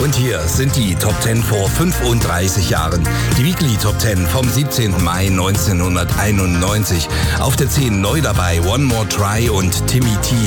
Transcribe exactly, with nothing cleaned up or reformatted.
Und hier sind die Top zehn vor fünfunddreißig Jahren. Die Weekly Top zehn vom siebzehnten Mai neunzehnhunderteinundneunzig. Auf der zehn neu dabei One More Try und Timmy T.